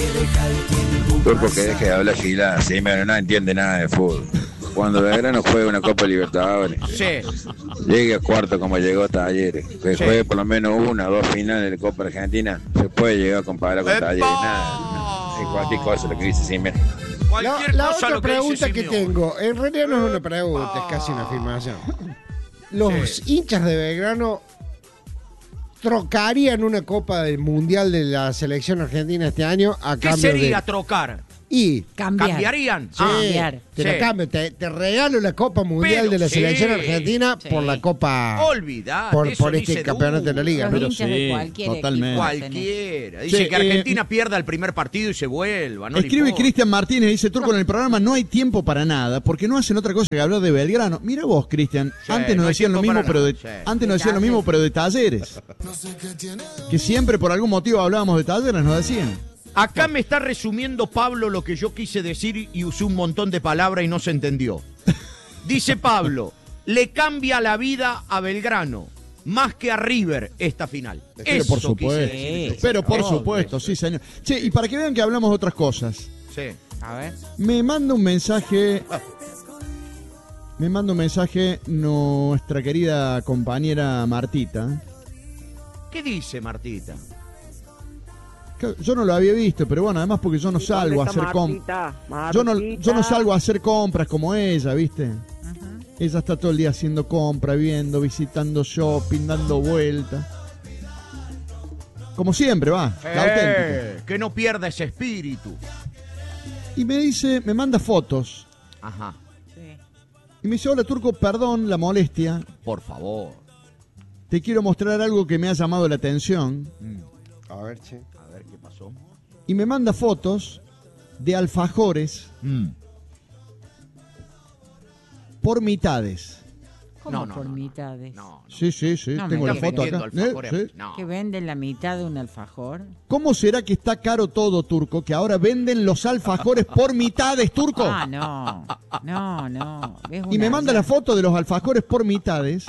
Turco que deje de hablar gilada, Simeone no entiende nada de fútbol. Cuando Belgrano juegue una Copa Libertadores, llegue a cuarto como llegó Talleres, que juegue por lo menos una o dos finales de Copa Argentina, se puede llegar a comparar con Talleres, nada, es cualquier cosa lo que dice Simeone. La otra pregunta que tengo, en realidad no es una pregunta, es casi una afirmación. Los hinchas de Belgrano trocarían una Copa del Mundial de la selección argentina este año a cambio de... ¿Qué sería trocar? Y cambiarían. Te la cambio, te regalo la Copa Mundial de la selección argentina por la Copa. Por este campeonato de la liga. Pero totalmente. Cualquiera. Dice que Argentina pierda el primer partido y se vuelva. No escribe Cristian Martínez, dice Turco, en el programa no hay tiempo para nada, porque no hacen otra cosa que hablar de Belgrano. Mira vos, Cristian, antes nos decían lo mismo, pero de Talleres. Que siempre por algún motivo hablábamos de Talleres, nos decían. Acá me está resumiendo Pablo lo que yo quise decir y usé un montón de palabras y no se entendió. Dice Pablo, le cambia la vida a Belgrano, más que a River esta final. Pero por supuesto, por supuesto, sí señor. Che, y para que vean que hablamos de otras cosas. Sí. A ver. Me manda un mensaje nuestra querida compañera Martita. ¿Qué dice Martita? Yo no lo había visto, pero bueno, además porque yo no salgo a hacer compras. Yo no salgo a hacer compras como ella, ¿viste? Ella está todo el día haciendo compras, viendo, visitando shopping, dando vueltas. Como siempre, va, la auténtica. Que no pierda ese espíritu. Y me manda fotos. Ajá. Y me dice, hola Turco, perdón la molestia. Por favor. Te quiero mostrar algo que me ha llamado la atención. A ver, che. ¿Qué pasó? Y me manda fotos de alfajores por mitades. ¿Cómo por mitades? Sí, tengo la foto acá. ¿Que venden la mitad de un alfajor? ¿Cómo será que está caro todo, Turco? Que ahora venden los alfajores por mitades, Turco. No. Y me manda la foto de los alfajores por mitades.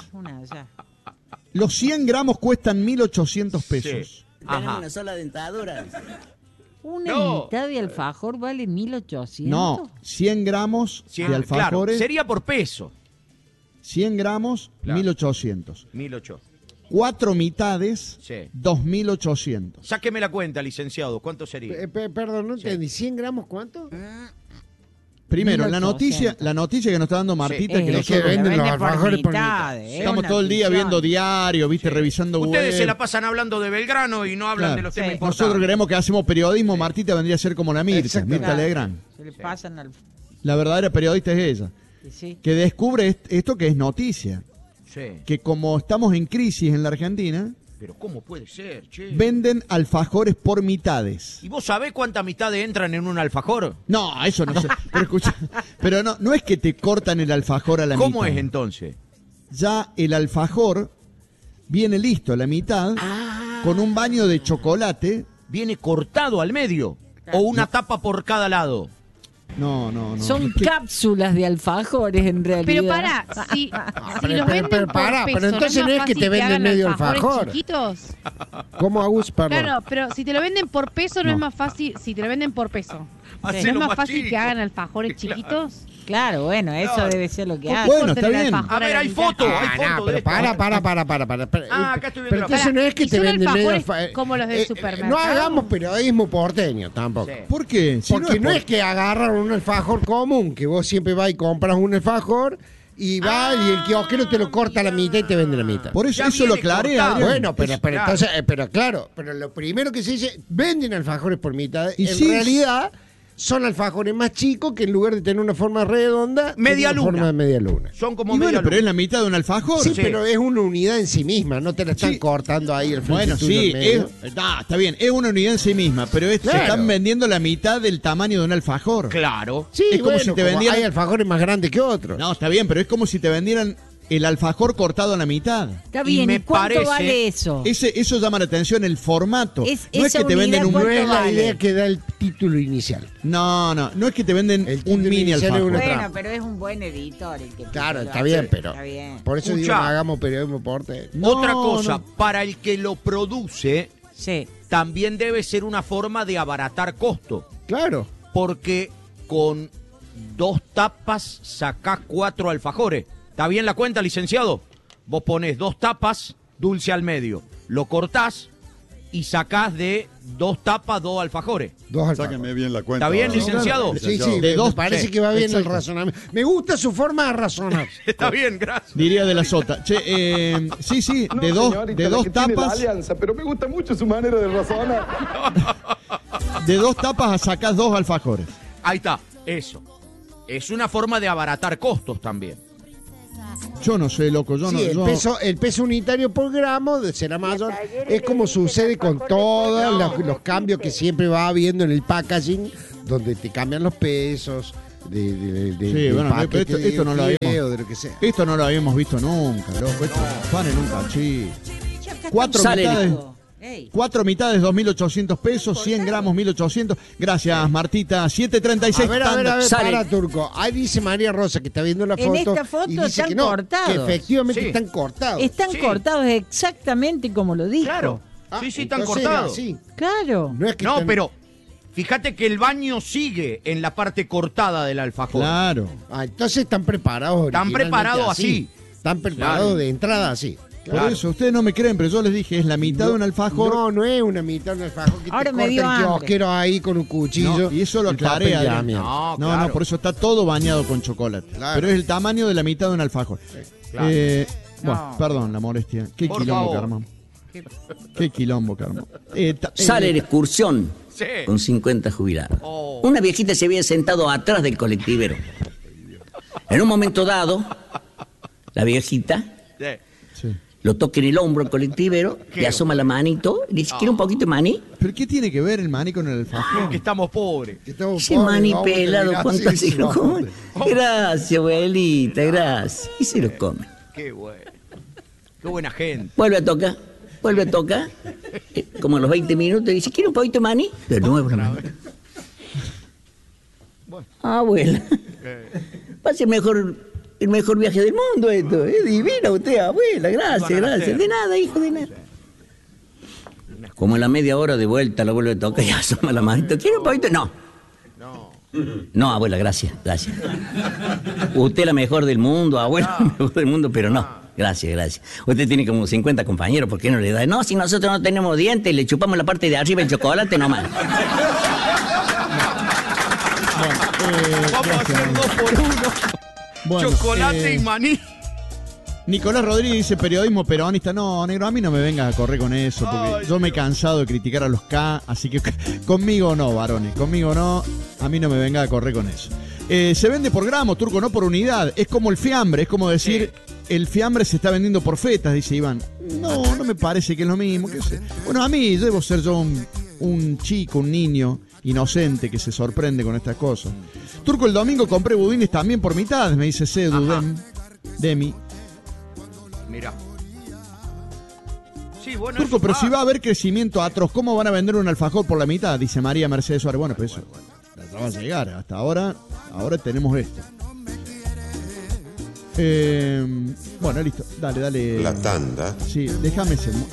Los 100 gramos cuestan 1.800 pesos. Sí. Tenemos una sola dentadura. ¿Una mitad de alfajor vale 1.800? No, 100 gramos de alfajores. Claro, sería por peso. 100 gramos, claro. 1.800. 1.800. 4 mitades, 2.800. Sáqueme la cuenta, licenciado. ¿Cuánto sería? Perdón, no entendí. ¿100 gramos cuánto? Primero, la noticia que nos está dando Martita, que nosotros venden los alfajores por mitad. Estamos todo el día viendo diario, ¿viste? Revisando Ustedes web. se la pasan hablando de Belgrano y no hablan de los temas importantes. Nosotros creemos que hacemos periodismo. Martita vendría a ser como la Mirta Legrand. Se le pasan al... La verdadera periodista es ella. Que descubre esto que es noticia. Que como estamos en crisis en la Argentina... Pero ¿cómo puede ser, che? Venden alfajores por mitades. ¿Y vos sabés cuántas mitades entran en un alfajor? No, eso no sé. Pero escucha, pero no es que te cortan el alfajor a la mitad. ¿Cómo es entonces? Ya el alfajor viene listo a la mitad con un baño de chocolate. ¿Viene cortado al medio? ¿O una tapa por cada lado? No. Son cápsulas de alfajores en realidad. Pero pará, si los venden por peso, pero entonces no es que te venden medio alfajor. Chiquitos. ¿Cómo, Agus? Perdón. Claro, pero si te lo venden por peso no es más fácil, si te lo venden por peso. ¿No es más fácil que hagan alfajores chiquitos? Claro, bueno, eso debe ser lo que hacen. Bueno, está bien. A ver, hay fotos, pero para. Acá estoy viendo. Pero entonces no es que te venden medio alfajores como los del supermercado. No hagamos periodismo porteño tampoco. ¿Por qué? Porque no es que agarran un alfajor común, que vos siempre vas y compras un alfajor y va y el kiosquero te lo corta a la mitad y te vende la mitad. Por eso lo aclaré. Bueno, pero claro, pero lo primero que se dice, venden alfajores por mitad. En realidad son alfajores más chicos que en lugar de tener una forma redonda, media luna. Forma de media luna. Son como media luna. Pero es la mitad de un alfajor. Sí, pero es una unidad en sí misma, no te la están cortando ahí el frente. Bueno, sí, está bien, es una unidad en sí misma, pero se están vendiendo la mitad del tamaño de un alfajor. Claro. Sí, es como si te vendieran... hay alfajores más grandes que otros. No, está bien, pero es como si te vendieran el alfajor cortado a la mitad. Está bien, ¿y cuánto vale eso? Eso llama la atención, el formato. No es que te venden no es la idea que da el título inicial. No es que te venden un mini alfajor. Bueno, pero es un buen editor el que claro, está bien, pero está bien. Por eso digo, hagamos periodismo porte. Otra cosa, para el que lo produce, también debe ser una forma de abaratar costo. Claro. Porque con 2 tapas sacás 4 alfajores. ¿Está bien la cuenta, licenciado? Vos ponés 2 tapas, dulce al medio. Lo cortás y sacás de 2 tapas 2 alfajores. Sáquenme bien la cuenta. ¿Está bien, licenciado? Sí, me parece que va bien el razonamiento. Me gusta su forma de razonar. Está bien, gracias. Diría de la Sota. Che, sí, de dos tapas. Alianza, pero me gusta mucho su manera de razonar. De 2 tapas sacás 2 alfajores. Ahí está, eso. Es una forma de abaratar costos también. Yo no sé, loco. El peso unitario por gramo será mayor. Es como sucede con todos los cambios que siempre va habiendo en el packaging, donde te cambian los pesos. Esto no lo habíamos, de lo que sea. Esto no lo habíamos visto nunca, loco. Esto pan en un cachí. 4 mitades, 2.800 pesos, 100 gramos, 1.800. Gracias, Martita. 7.36. A ver, para, Turco. Ahí dice María Rosa, que está viendo la foto. En esta foto y dice están cortados. Que efectivamente están cortados. Están cortados exactamente como lo dijo. Claro. Sí, están cortados. Claro. Pero fíjate que el baño sigue en la parte cortada del alfajor. Claro. Entonces están preparados. Están preparados así. Están preparados de entrada así. Por eso, ustedes no me creen, pero yo les dije, es la mitad de un alfajor. No es una mitad de un alfajor que ahora te me dio corta el hambre. Kiosquero ahí con un cuchillo. Y eso lo aclaré. No, por eso está todo bañado con chocolate. Claro. Pero es el tamaño de la mitad de un alfajor. Claro. Bueno, perdón la molestia. Qué Por quilombo favor. que armamos. Qué quilombo que armamos. Sale en excursión Sí. con 50 jubilados. Oh. Una viejita se había sentado atrás del colectivero. En un momento dado, la viejita lo toca en el hombro al colectivero, le asoma la manito, le dice, ¿quiere un poquito de maní? ¿Pero qué tiene que ver el maní con el alfajor? Que estamos pobres. Ese maní pelado, ¿cuánto se lo come? Gracias, abuelita, gracias. Y se lo come. Qué bueno. Qué buena gente. Vuelve a tocar. Como a los 20 minutos, dice, ¿quiere un poquito de maní? De nuevo, hermano. Abuela. Va a ser el mejor viaje del mundo esto. Es divina usted, abuela. Gracias. De nada, hijo, de nada. Como en la media hora de vuelta la vuelve a tocar y asoma la manito. ¿Quiere un poquito? No, abuela, gracias. Usted es la mejor del mundo, abuela, la mejor del mundo, pero no. Gracias. Usted tiene como 50 compañeros, ¿por qué no le da? No, si nosotros no tenemos dientes, le chupamos la parte de arriba el chocolate nomás. Vamos a hacer 2 por 1. Bueno, chocolate y maní. Nicolás Rodríguez dice periodismo peronista. No, negro, a mí no me vengas a correr con eso, porque yo me he cansado de criticar a los K, así que conmigo no, varones, conmigo no, a mí no me venga a correr con eso. Se vende por gramo, Turco, no por unidad. Es como el fiambre, es como decir, el fiambre se está vendiendo por fetas, dice Iván. No me parece que es lo mismo. Bueno, a mí debo ser yo un chico, un niño inocente que se sorprende con estas cosas. Turco, el domingo compré budines también por mitad, me dice Cedu Demi. Mira. Sí, bueno, Turco, pero si va a haber crecimiento atroz, ¿cómo van a vender un alfajor por la mitad? Dice María Mercedes Suárez. Bueno, pues eso ya va a llegar. Hasta ahora tenemos esto. Bueno, listo. Dale. La tanda. Sí, déjame ese